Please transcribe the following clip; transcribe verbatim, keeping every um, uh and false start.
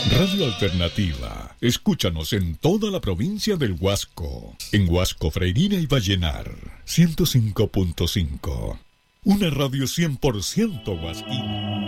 Radio Alternativa. Escúchanos en toda la provincia del Huasco. En Huasco, Freirina y Vallenar. ciento cinco punto cinco. Una radio cien por ciento huasquina.